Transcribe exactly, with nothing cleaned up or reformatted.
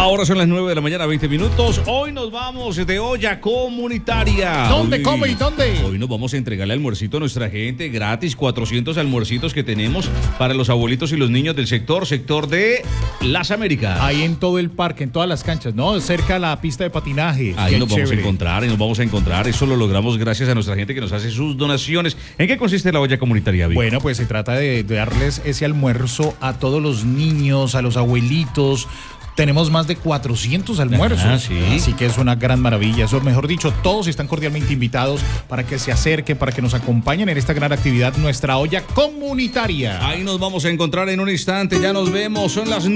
Ahora son las nueve de la mañana, veinte minutos. Hoy nos vamos de olla comunitaria. ¿Dónde, Hoy, cómo y dónde? Hoy nos vamos a entregarle almuercito a nuestra gente gratis. cuatrocientos almuercitos que tenemos para los abuelitos y los niños del sector, sector de Las Américas. Ahí en todo el parque, en todas las canchas, ¿no? Cerca a la pista de patinaje. Ahí Qué nos vamos chévere. a encontrar, ahí nos vamos a encontrar. Eso lo logramos gracias a nuestra gente que nos hace sus donaciones. ¿En qué consiste la olla comunitaria, Vic? Bueno, pues se trata de, de darles ese almuerzo a todos los niños, a los abuelitos. Tenemos más de cuatrocientos almuerzos, Ah, sí. así que es una gran maravilla. Eso, mejor dicho, todos están cordialmente invitados para que se acerquen, para que nos acompañen en esta gran actividad, nuestra olla comunitaria. Ahí nos vamos a encontrar en un instante. Ya nos vemos. Son las